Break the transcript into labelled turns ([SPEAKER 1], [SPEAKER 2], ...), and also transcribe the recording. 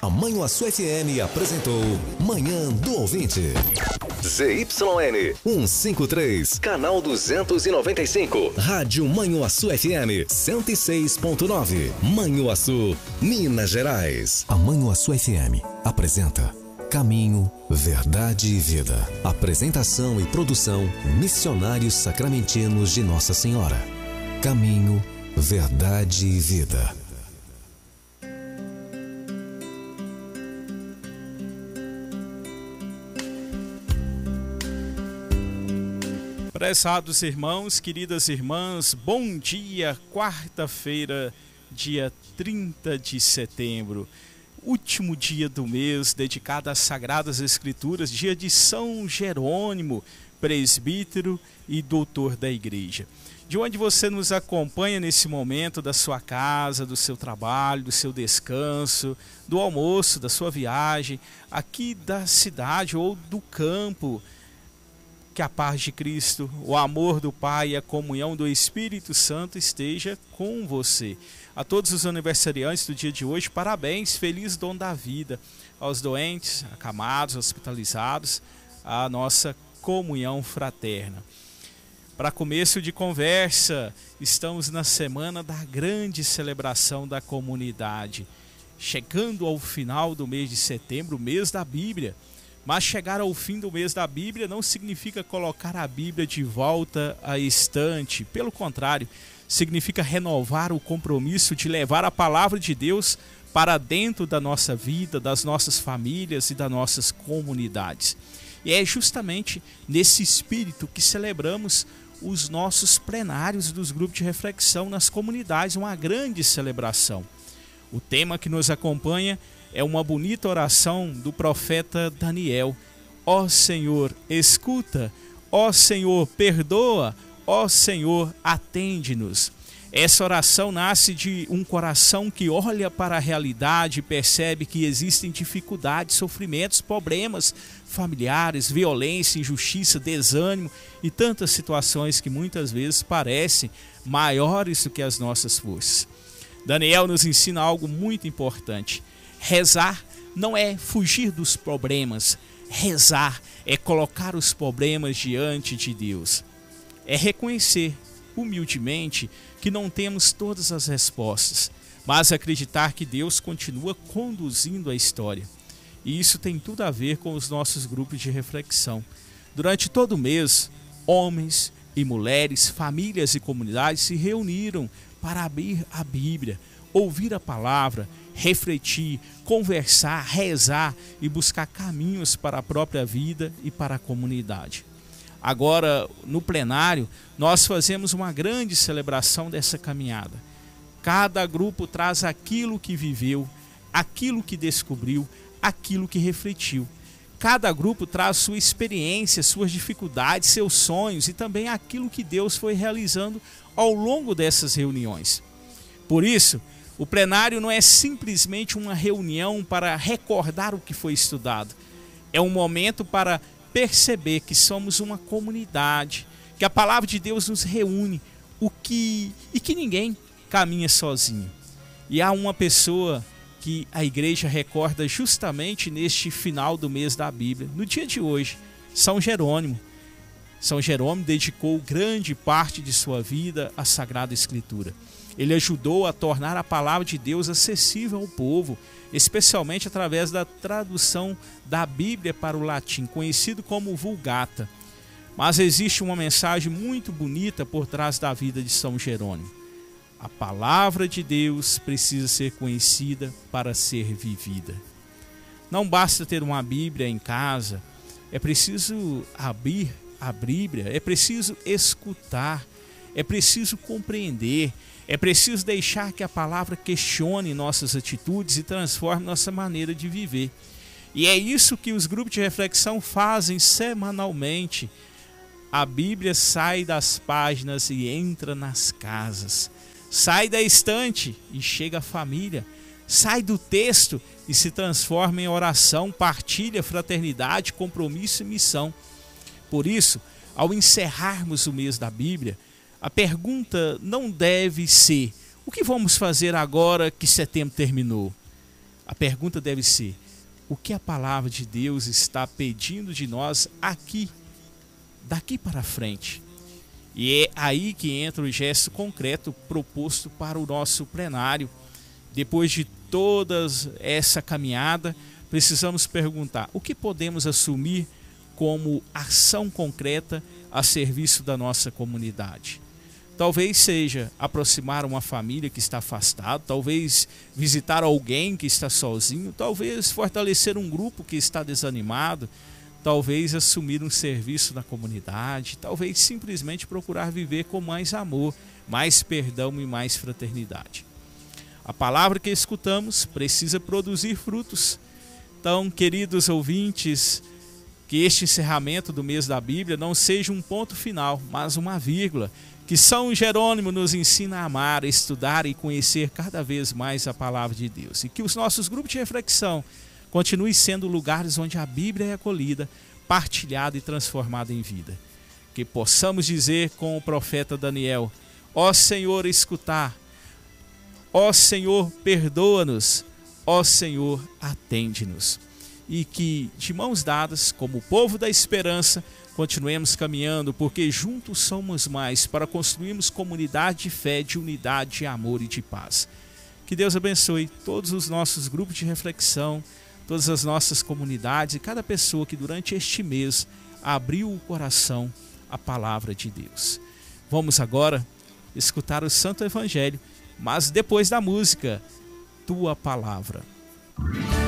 [SPEAKER 1] A Manhuaçu FM apresentou Manhã do Ouvinte. ZYN 153, canal 295. Rádio Manhuaçu FM 106.9. Manhuaçu, Minas Gerais. A Manhuaçu FM apresenta Caminho, Verdade e Vida. Apresentação e produção Missionários Sacramentinos de Nossa Senhora. Caminho, Verdade e Vida.
[SPEAKER 2] Prezados irmãos, queridas irmãs, bom dia, quarta-feira, dia 30 de setembro, último dia do mês dedicado às Sagradas Escrituras, dia de São Jerônimo, presbítero e doutor da Igreja. De onde você nos acompanha nesse momento, da sua casa, do seu trabalho, do seu descanso, do almoço, da sua viagem, aqui da cidade ou do campo, que a paz de Cristo, o amor do Pai e a comunhão do Espírito Santo esteja com você. A todos os aniversariantes do dia de hoje, parabéns, feliz dom da vida. Aos doentes, acamados, hospitalizados, a nossa comunhão fraterna. Para começo de conversa, estamos na semana da grande celebração da comunidade. Chegando ao final do mês de setembro, o mês da Bíblia. Mas chegar ao fim do mês da Bíblia não significa colocar a Bíblia de volta à estante. Pelo contrário, significa renovar o compromisso de levar a palavra de Deus para dentro da nossa vida, das nossas famílias e das nossas comunidades. E é justamente nesse espírito que celebramos os nossos plenários dos grupos de reflexão nas comunidades, uma grande celebração. O tema que nos acompanha é uma bonita oração do profeta Daniel. Ó Senhor, escuta, ó Senhor, perdoa, ó Senhor, atende-nos. Essa oração nasce de um coração que olha para a realidade e percebe que existem dificuldades, sofrimentos, problemas familiares, violência, injustiça, desânimo e tantas situações que muitas vezes parecem maiores do que as nossas forças. Daniel nos ensina algo muito importante. Rezar não é fugir dos problemas. Rezar é colocar os problemas diante de Deus. É reconhecer humildemente que não temos todas as respostas, mas acreditar que Deus continua conduzindo a história. E isso tem tudo a ver com os nossos grupos de reflexão. Durante todo o mês, homens e mulheres, famílias e comunidades se reuniram para abrir a Bíblia, ouvir a palavra, refletir, conversar, rezar e buscar caminhos para a própria vida e para a comunidade. Agora, no plenário, nós fazemos uma grande celebração dessa caminhada. Cada grupo traz aquilo que viveu, aquilo que descobriu, aquilo que refletiu. Cada grupo traz sua experiência, suas dificuldades, seus sonhos e também aquilo que Deus foi realizando ao longo dessas reuniões. Por isso, o plenário não é simplesmente uma reunião para recordar o que foi estudado. É um momento para perceber que somos uma comunidade, que a palavra de Deus nos reúne e que ninguém caminha sozinho. E há uma pessoa que a igreja recorda justamente neste final do mês da Bíblia, no dia de hoje, São Jerônimo. São Jerônimo dedicou grande parte de sua vida à Sagrada Escritura. Ele ajudou a tornar a palavra de Deus acessível ao povo, especialmente através da tradução da Bíblia para o latim, conhecido como Vulgata. Mas existe uma mensagem muito bonita por trás da vida de São Jerônimo. A palavra de Deus precisa ser conhecida para ser vivida. Não basta ter uma Bíblia em casa, é preciso abrir a Bíblia, é preciso escutar, é preciso compreender, é preciso deixar que a palavra questione nossas atitudes e transforme nossa maneira de viver. E é isso que os grupos de reflexão fazem semanalmente. A Bíblia sai das páginas e entra nas casas. Sai da estante e chega à família. Sai do texto e se transforma em oração, partilha, fraternidade, compromisso e missão. Por isso, ao encerrarmos o mês da Bíblia, a pergunta não deve ser: o que vamos fazer agora que setembro terminou? A pergunta deve ser: o que a palavra de Deus está pedindo de nós aqui, daqui para frente? E é aí que entra o gesto concreto proposto para o nosso plenário. Depois de toda essa caminhada, precisamos perguntar: o que podemos assumir como ação concreta a serviço da nossa comunidade? Talvez seja aproximar uma família que está afastada, talvez visitar alguém que está sozinho, talvez fortalecer um grupo que está desanimado, talvez assumir um serviço na comunidade, talvez simplesmente procurar viver com mais amor, mais perdão e mais fraternidade. A palavra que escutamos precisa produzir frutos. Então, queridos ouvintes, que este encerramento do mês da Bíblia não seja um ponto final, mas uma vírgula. Que São Jerônimo nos ensina a amar, a estudar e conhecer cada vez mais a palavra de Deus. E que os nossos grupos de reflexão continuem sendo lugares onde a Bíblia é acolhida, partilhada e transformada em vida. Que possamos dizer com o profeta Daniel: ó Senhor, escutar. Ó Senhor, perdoa-nos. Ó Senhor, atende-nos. E que, de mãos dadas, como povo da esperança, continuemos caminhando, porque juntos somos mais, para construirmos comunidade de fé, de unidade, de amor e de paz. Que Deus abençoe todos os nossos grupos de reflexão, todas as nossas comunidades e cada pessoa que durante este mês abriu o coração à palavra de Deus. Vamos agora escutar o Santo Evangelho, mas depois da música, Tua Palavra.